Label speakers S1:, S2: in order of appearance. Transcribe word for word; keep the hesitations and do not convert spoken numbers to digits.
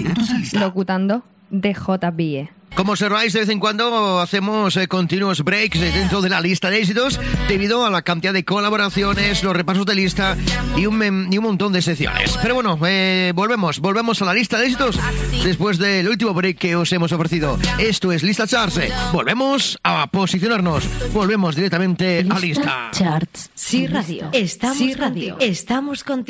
S1: Locutando de J B E.
S2: Como observáis, de vez en cuando hacemos eh, continuos breaks dentro de la lista de éxitos debido a la cantidad de colaboraciones, los repasos de lista y un, y un montón de secciones. Pero bueno, eh, volvemos, volvemos a la lista de éxitos después del último break que os hemos ofrecido. Esto es Lista Charts. Volvemos a posicionarnos, volvemos directamente
S3: Lista
S2: a lista.
S3: Charts. Sí Radio. Estamos sí Radio. Estamos contigo.